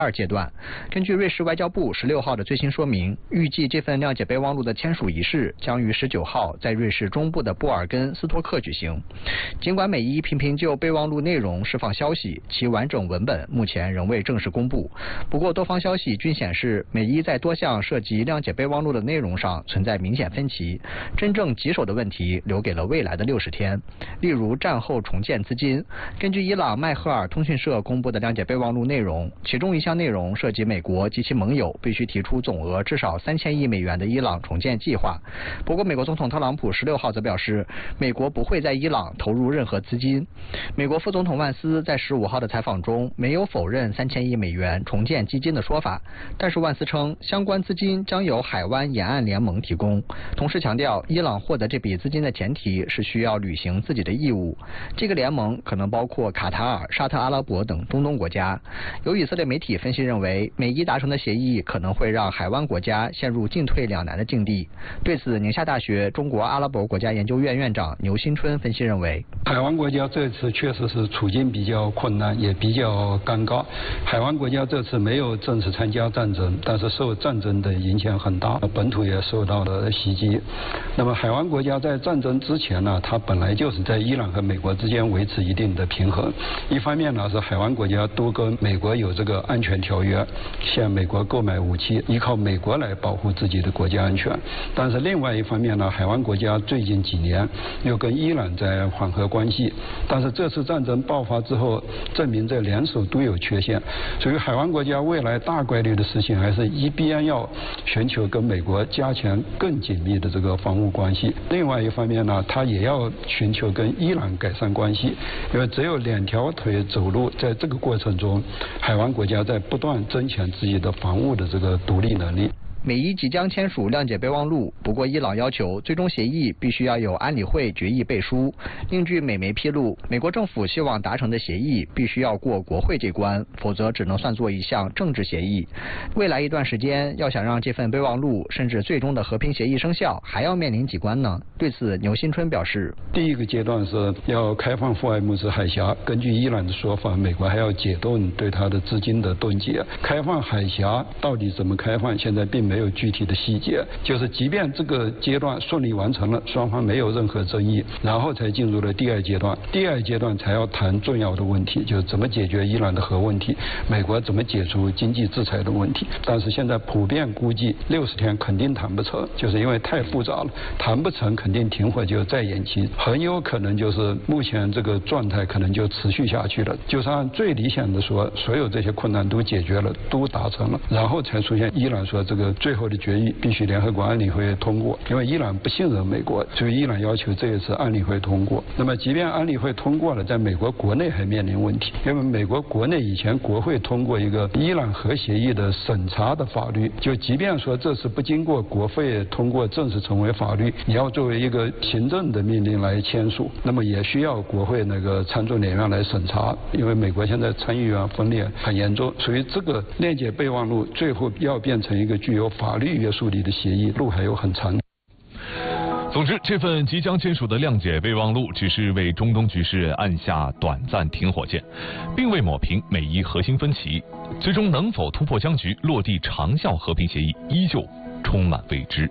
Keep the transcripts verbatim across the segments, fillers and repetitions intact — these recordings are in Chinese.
二阶段。根据瑞士外交部十六号的最新说明，预计这份谅解备忘录的签署仪式将于十九号在瑞士中部的布尔根斯托克举行。尽管美伊频频就备忘录内容释放消息，其完整文本目前仍未正式公布。不过，多方消息均显示，美伊在多项涉及谅解备忘录的内容上存在明显分歧，真正棘手的问题留给了未来的六十天。例如，战后重建资金。根据伊朗麦赫尔通讯社公布的谅解备忘录内容，其中一项内容涉及美国及其盟友必须提出总额至少三千亿美元的伊朗重建计划。不过，美国总统特朗普十六号则表示，美国不会在伊朗投入任何资金。美国副总统万斯在十五号的采访中没有否认三千亿美元重建基金的说法，但是万斯称相关资金将由海湾沿岸联盟提供，同时强调伊朗获得这笔资金的前提是需要履行自己的义务。这个联盟可能包括卡塔尔、沙特阿拉伯等中东国家。有以色列媒体分析认为，美伊达成的协议可能会让海湾国家陷入进退两难的境地。对此，宁夏大学中国阿拉伯国家研究院院长牛新春分析认为， 海湾国家这次确实是处境比较困难，也比较尴尬。海湾国家这次没有正式参加战争，但是受战争的影响很大，本土也受到了袭击。那么海湾国家在战争之前呢，它本来就是在伊朗和美国之间维持一定的平衡。一方面呢，是海湾国家都跟美国有这个安全条约，向美国购买武器，依靠美国来保护自己的国家安全。但是另外一方面呢，海湾国家最近几年又跟伊朗在缓和关系，但是这次战争爆发之后，证明这联手都有缺陷，所以海湾国家未来大概率的事情还是一边要寻求跟美国加强更紧密的这个防务关系，另外一方面呢，它也要寻求跟伊朗改善关系，因为只有两条腿走路，在这个过程中，海湾国家在不断增强自己的防务的这个独立能力。 美伊即将签署谅解备忘录，不过伊朗要求最终协议必须要有安理会决议背书。另据美媒披露，美国政府希望达成的协议必须要过国会这关，否则只能算作一项政治协议。未来一段时间，要想让这份备忘录甚至最终的和平协议生效，还要面临几关呢？对此，牛新春表示， 第一个阶段是要开放霍尔木兹海峡，根据伊朗的说法，美国还要解冻对它的资金的冻结。开放海峡到底怎么开放，现在并没有具体的细节，就是即便这个阶段顺利完成了，双方没有任何争议，然后才进入了第二阶段。第二阶段才要谈重要的问题，就是怎么解决伊朗的核问题，美国怎么解除经济制裁的问题。但是现在普遍估计六十天肯定谈不成，就是因为太复杂了，谈不成肯定停火就再延期，很有可能就是目前这个状态可能就持续下去了。就是按最理想的说，所有这些困难都解决了，都达成了，然后才出现伊朗说这个最后的决议必须联合国安理会通过，因为伊朗不信任美国，所以伊朗要求这一次安理会通过。那么即便安理会通过了，在美国国内还面临问题，因为美国国内以前国会通过一个伊朗核协议的审查的法律，就即便说这次不经过国会通过正式成为法律，你要作为一个行政的命令来签署，那么也需要国会那个参众两院来审查，因为美国现在参议院分裂很严重，所以这个谅解备忘录最后要变成一个具有法律约束力的协议，路还有很长。 总之，这份即将签署的谅解备忘录只是为中东局势按下短暂停火键，并未抹平美伊核心分歧。最终能否突破僵局，落地长效和平协议，依旧充满未知。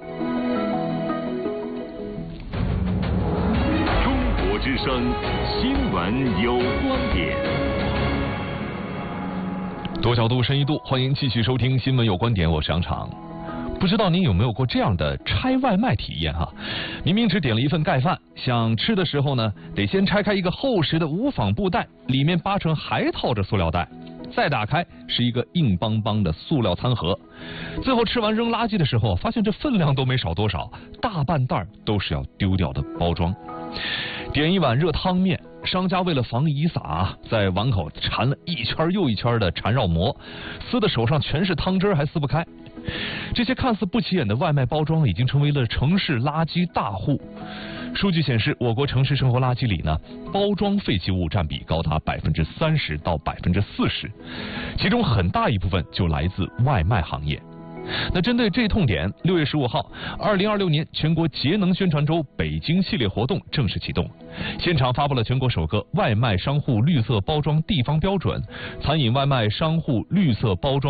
中国之声新闻有观点。 多角度，深一度，欢迎继续收听新闻有观点，我是杨常。不知道您有没有过这样的拆外卖体验哈？明明只点了一份盖饭，想吃的时候呢，得先拆开一个厚实的无纺布袋，里面八成还套着塑料袋，再打开是一个硬邦邦的塑料餐盒。最后吃完扔垃圾的时候，发现这分量都没少多少，大半袋都是要丢掉的包装。点一碗热汤面，商家为了防遗撒，在碗口缠了一圈又一圈的缠绕膜，撕的手上全是汤汁还撕不开。这些看似不起眼的外卖包装已经成为了城市垃圾大户。数据显示，我国城市生活垃圾里呢，包装废弃物占比高达百分之三十到百分之四十，其中很大一部分就来自外卖行业。 那针对这痛点，六月十五号，二零二六年全国节能宣传周北京系列活动正式启动，现场发布了全国首个外卖商户绿色包装地方标准、餐饮外卖商户绿色包装